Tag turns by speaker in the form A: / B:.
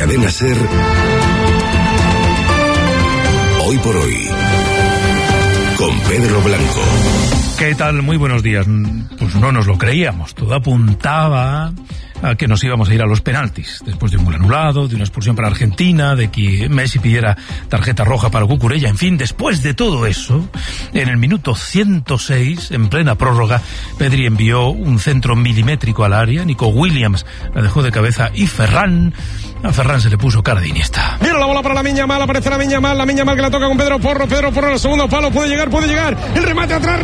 A: Cadena SER, Hoy por Hoy, con Pedro Blanco.
B: ¿Qué tal? Muy buenos días. Pues no nos lo creíamos. Todo apuntaba a que nos íbamos a ir a los penaltis, después de un gol anulado, de una expulsión para Argentina, de que Messi pidiera tarjeta roja para Cucurella, en fin, después de todo eso, en el minuto 106, en plena prórroga, Pedri envió un centro milimétrico al área, Nico Williams la dejó de cabeza y a Ferran se le puso cara de Iniesta.
C: Mira la bola para Lamine Yamal, aparece Lamine Yamal que la toca con Pedro Porro, el segundo palo, puede llegar, el remate atrás,